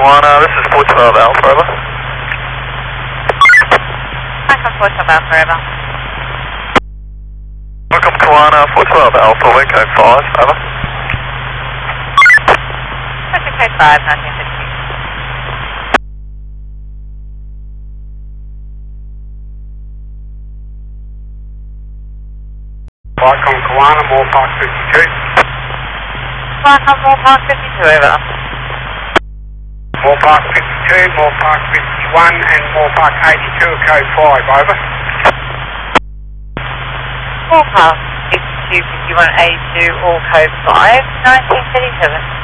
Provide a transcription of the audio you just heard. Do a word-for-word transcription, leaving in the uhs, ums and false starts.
Kiwana, this is four twelve Alpha, over. Welcome four twelve Alpha, over. Welcome Kiwana, four twelve Alpha, wind code five, over. Wind code five, nineteen fifty. Welcome Kiwana, Moore Park fifty-two. Welcome Moore Park fifty-two, over. Moore Park fifty-two, Moore Park fifty-one and Moore Park eighty-two, code five, over. Moore Park fifty-two, fifty-one, eighty-two, all code five, nineteen thirty-seven.